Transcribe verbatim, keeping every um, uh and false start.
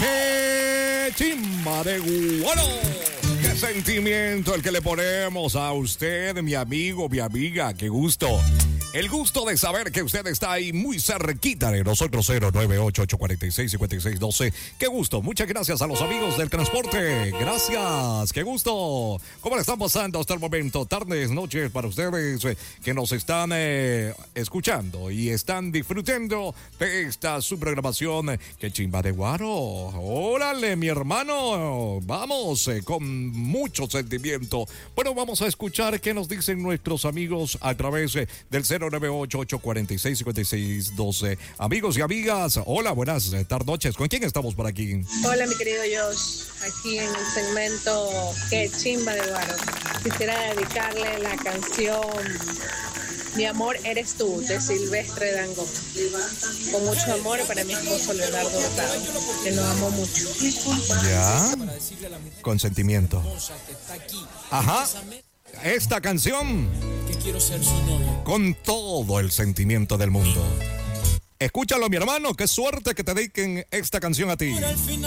¡Qué chimba de guaro! ¡Qué sentimiento el que le ponemos a usted, mi amigo, mi amiga! ¡Qué gusto! El gusto de saber que usted está ahí muy cerquita de nosotros. Cero nueve ocho, ocho cuatro seis, cinco seis uno dos. ¡Qué gusto! Muchas gracias a los amigos del transporte. Gracias. ¡Qué gusto! ¿Cómo le están pasando hasta el momento? Tardes, noches para ustedes eh, que nos están eh, escuchando y están disfrutando de esta su programación. ¡Qué chimba de guaro! ¡Órale, mi hermano! Vamos eh, con mucho sentimiento. Bueno, vamos a escuchar qué nos dicen nuestros amigos a través eh, del cero nueve ocho, ocho cuatro seis, cinco seis uno dos. Amigos y amigas, hola, buenas tardes, noches. ¿Con quién estamos por aquí? Hola, mi querido Josh, aquí en el segmento Qué chimba de guaro. Quisiera dedicarle la canción Mi amor eres tú, de Silvestre Dangond. Con mucho amor para mi esposo Leonardo Hurtado, que nos amo mucho. Ya, con sentimiento. Ajá. Esta canción que quiero ser su novio con todo el sentimiento del mundo. Escúchalo, mi hermano, qué suerte que te dediquen esta canción a ti.